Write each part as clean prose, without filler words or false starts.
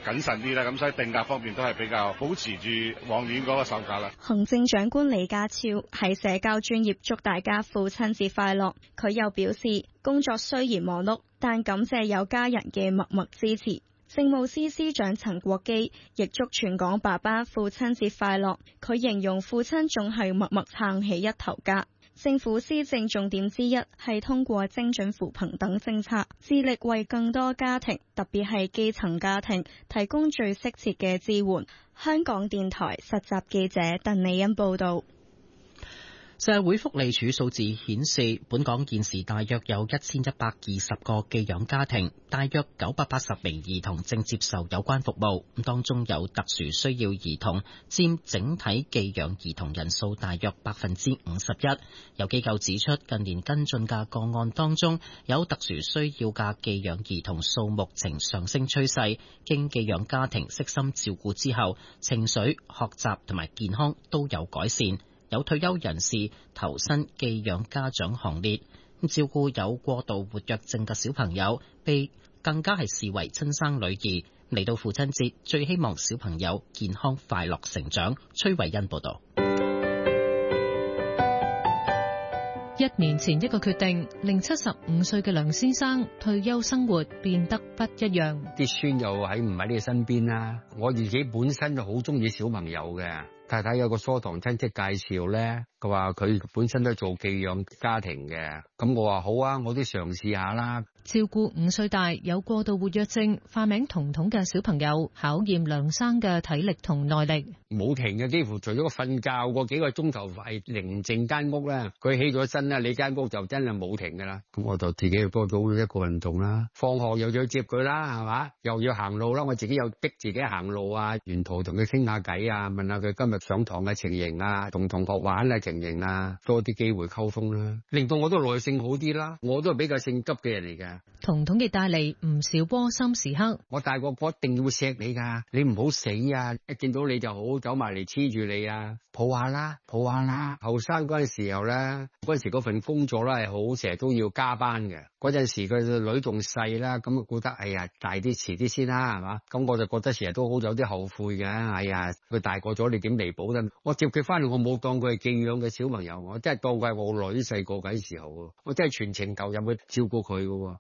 謹慎啲啦，咁所以定價方面都係比較保持住往年嗰個售價啦。 行政長官李家超喺社交專頁祝大家父親節快樂，佢又表示工作雖然忙碌，但感謝有家人嘅默默支持。政務司司長陳國基亦祝全港爸爸父親節快樂，佢形容父親總係默默撐起一頭家。政府施政重點之一係通過精準扶貧等政策，致力為更多家庭，特別係基層家庭，提供最適切嘅支援。香港電台實習記者鄧麗欣報導。 社會福利署數字顯示，本港現時大約有1120個寄養家庭，大約980名兒童正接受有關服務。當中有特殊需要兒童佔整體寄養兒童人數大約51%。有機構指出，近年跟進嘅個案當中，有特殊需要嘅寄養兒童數目呈上升趨勢。經寄養家庭悉心照顧之後，情緒、學習同埋健康都有改善。有退休人士投身寄養家長行列，照顧有過度活躍症嘅小朋友，被更加係視為親生女兒。嚟到父親節，最希望小朋友健康快樂成長。崔慧欣報道。 1年前一個決定，令75歲嘅梁先生退休生活變得不一樣。 啲孫又唔喺你身邊啦，我自己本身就好中意小朋友嘅。太太有個疏堂親戚介紹咧，佢話佢本身都係做寄養家庭嘅，咁我話好啊，我都嘗試下啦。 照顧5歲大有過度活躍症化名彤彤嘅小朋友，考驗梁生嘅體力同耐力。 冇停嘅，幾乎除咗瞓覺嗰幾個鐘頭係寧靜間屋咧，佢起咗身啦，你間屋就真係冇停噶啦。咁我就自己又多咗一個運動啦，放學又要接佢啦，係嘛，又要行路啦，我自己又逼自己行路啊，沿途同佢傾下偈啊，問下佢今日上堂嘅情形啊，同同學玩嘅情形啊，多啲機會溝通啦，令到我都耐性好啲啦。我都係比較性急嘅人嚟嘅。 彤彤亦帶嚟唔少窩心時刻。 我大個婆一定要錫你噶，你唔好死啊！一見到你就好走埋嚟黐住你啊，抱下啦，抱下啦。後生嗰陣時候咧，嗰陣時嗰份工作咧係好成日都要加班嘅。嗰陣時佢個女仲細啦，咁覺得哎呀大啲遲啲先啦，係嘛？咁我就覺得成日都好有啲後悔嘅。哎呀，佢大個咗，你點彌補咧？我接佢翻嚟，我冇當佢係寄養嘅小朋友，我真係當佢係我女細個嗰陣時候，我真係全程投入去照顧佢嘅。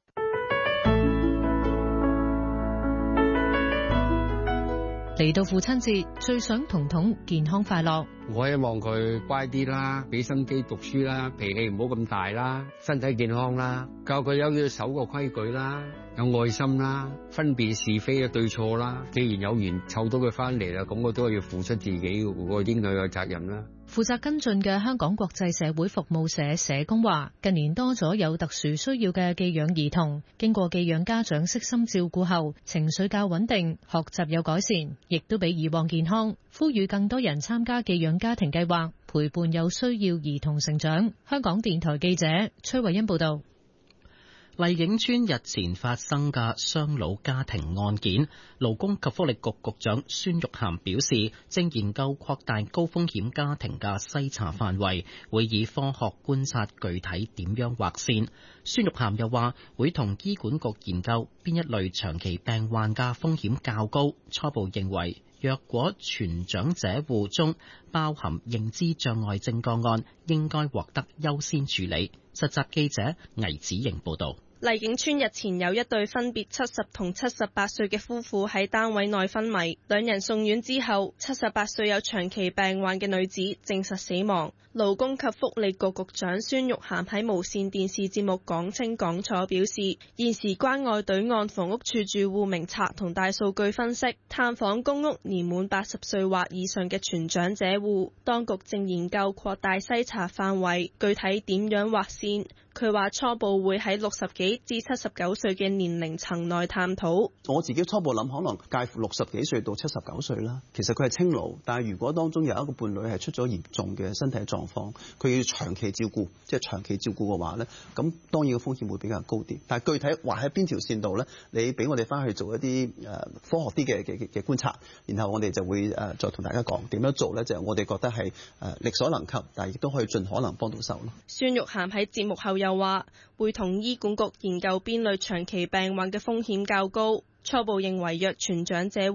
嚟到父親節，最想彤彤健康快樂。 我希望佢乖啲啦，俾心機讀書啦，脾氣唔好咁大啦，身體健康啦，教佢有要守個規矩啦，有愛心啦，分辨是非嘅對錯啦。既然有緣湊到佢翻嚟啦，咁我都係要付出自己個應有嘅責任啦。 負責跟進嘅香港國際社會服務社社工話，近年多咗有特殊需要嘅寄養兒童，經過寄養家長悉心照顧後，情緒較穩定，學習有改善，亦都比以往健康。呼籲更多人參加寄養家庭計劃，陪伴有需要兒童成長。香港電台記者崔慧欣報道。 麗景邨日前發生嘅雙老家庭案件，勞工及福利局局長孫玉菡表示，正研究擴大高風險家庭嘅篩查範圍，會以科學觀察具體點樣劃線。孫玉菡又話，會同醫管局研究邊一類長期病患嘅風險較高，初步認為若果全長者戶中包含認知障礙症個案，應該獲得優先處理。實習記者倪子瑩報導。 麗景邨日前有一對分別70同78歲嘅夫婦喺單位內昏迷，兩人送院之後，78歲有長期病患嘅女子證實死亡。勞工及福利局局長孫玉菡喺無線電視節目講清講楚表示，現時關愛隊按房屋處住戶名冊同大數據分析，探訪公屋年滿80歲或以上嘅全長者戶，當局正研究擴大篩查範圍，具體點樣劃線。佢話初步會喺60幾至79歲嘅年齡層內探討。 我自己初步諗可能介乎60幾歲到79歲啦。其實佢係青勞，但係如果當中有一個伴侶係出咗嚴重嘅身體狀況，佢要長期照顧，即係長期照顧嘅話咧，咁當然個風險會比較高啲。但係具體劃喺邊條線度咧，你俾我哋翻去做一啲科學啲嘅觀察，然後我哋就會再同大家講點樣做咧，就係我哋覺得係力所能及，但係亦都可以盡可能幫到手咯。 孫玉菡喺節目後又話會同醫管局研究邊類長期病患嘅風險較高，初步認為若全長者